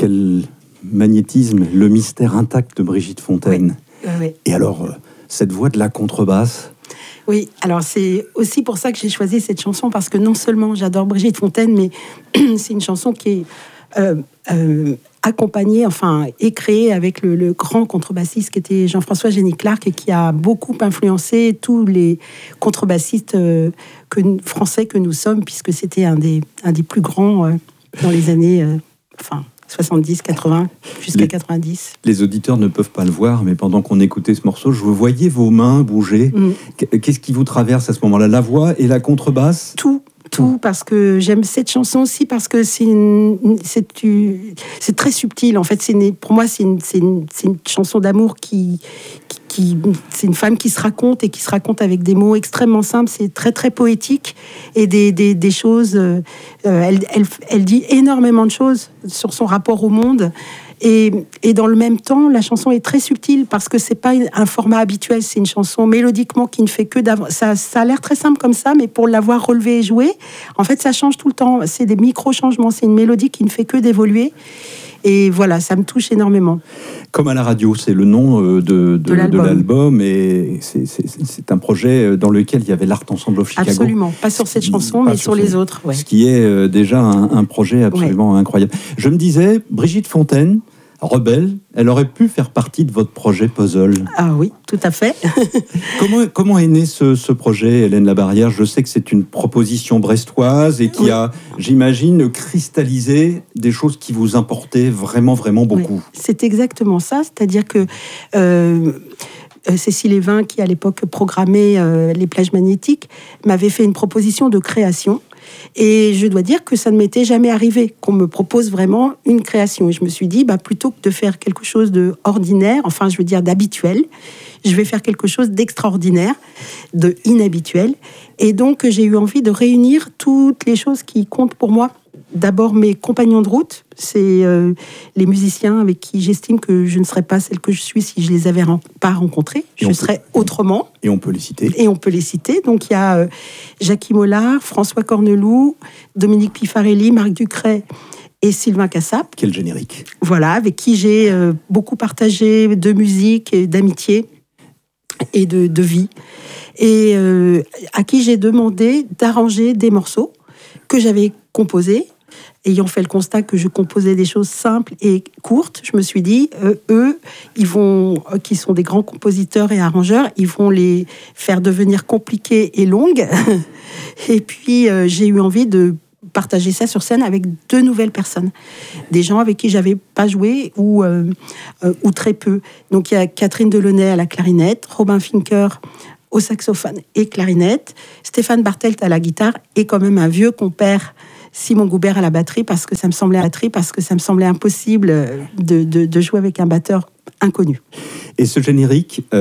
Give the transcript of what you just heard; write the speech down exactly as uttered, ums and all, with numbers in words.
quel magnétisme, le mystère intact de Brigitte Fontaine. Oui, oui, oui. Et alors, cette voix de la contrebasse. Oui, alors c'est aussi pour ça que j'ai choisi cette chanson, parce que non seulement j'adore Brigitte Fontaine, mais c'est une chanson qui est euh, euh, accompagnée, enfin, et créée avec le, le grand contrebassiste qui était Jean-François Génie-Clark, et qui a beaucoup influencé tous les contrebassistes euh, que, français que nous sommes, puisque c'était un des, un des plus grands euh, dans les années... Euh, enfin, soixante-dix, quatre-vingts, jusqu'à les, quatre-vingt-dix. Les auditeurs ne peuvent pas le voir, mais pendant qu'on écoutait ce morceau, je voyais vos mains bouger. Mm. Qu'est-ce qui vous traverse à ce moment-là? La voix et la contrebasse? Tout. Tout, parce que j'aime cette chanson aussi, parce que c'est, une, c'est, c'est très subtil. En fait, c'est une, pour moi, c'est une, c'est, une, c'est une chanson d'amour qui, qui, qui... C'est une femme qui se raconte, et qui se raconte avec des mots extrêmement simples. C'est très, très poétique. Et des, des, des choses... Euh, elle, elle, elle dit énormément de choses sur son rapport au monde. Et, et dans le même temps, la chanson est très subtile, parce que c'est pas un format habituel. C'est une chanson mélodiquement qui ne fait que d'avoir... Ça, ça a l'air très simple comme ça, mais pour l'avoir relevé et joué, en fait, ça change tout le temps. C'est des micro-changements. C'est une mélodie qui ne fait que d'évoluer. Et voilà, ça me touche énormément. Comme à la radio, c'est le nom de, de, de, l'album. de l'album. Et c'est, c'est, c'est un projet dans lequel il y avait l'Art Ensemble of Chicago. Absolument. Pas sur cette chanson, pas mais sur, sur les ces... autres. Ouais. Ce qui est déjà un, un projet absolument ouais. incroyable. Je me disais, Brigitte Fontaine, rebelle, elle aurait pu faire partie de votre projet Puzzle. Ah oui, tout à fait. comment, comment est né ce, ce projet, Hélène Labarrière? Je sais que c'est une proposition brestoise et qui oui. a, j'imagine, cristallisé des choses qui vous importaient vraiment, vraiment beaucoup. Oui, c'est exactement ça. C'est-à-dire que euh, Cécile Evin, qui à l'époque programmait euh, les plages magnétiques, m'avait fait une proposition de création. Et je dois dire que ça ne m'était jamais arrivé, qu'on me propose vraiment une création. Et je me suis dit, bah, plutôt que de faire quelque chose d'ordinaire, enfin, je veux dire d'habituel, je vais faire quelque chose d'extraordinaire, de inhabituel. Et donc, j'ai eu envie de réunir toutes les choses qui comptent pour moi. D'abord, mes compagnons de route, c'est euh, les musiciens avec qui j'estime que je ne serais pas celle que je suis si je les avais ren- pas rencontrés. Je serais peut... autrement. Et on peut les citer. Et on peut les citer. Donc, il y a euh, Jackie Mollard, François Corneloup, Dominique Pifarelli, Marc Ducret et Sylvain Cassap. Quel générique. Voilà, avec qui j'ai euh, beaucoup partagé de musique et d'amitié et de, de vie. Et euh, à qui j'ai demandé d'arranger des morceaux que j'avais composés. Ayant fait le constat que je composais des choses simples et courtes, je me suis dit, euh, eux, ils vont, euh, qui sont des grands compositeurs et arrangeurs, ils vont les faire devenir compliquées et longues. Et puis, euh, j'ai eu envie de partager ça sur scène avec deux nouvelles personnes. Des gens avec qui j'avais pas joué ou, euh, euh, ou très peu. Donc, il y a Catherine Delaunay à la clarinette, Robin Finker au saxophone et clarinette, Stéphane Bartelt à la guitare, et quand même un vieux compère, Simon Goubert à la batterie, parce que ça me semblait batterie, parce que ça me semblait impossible de, de, de jouer avec un batteur inconnu. Et ce générique, euh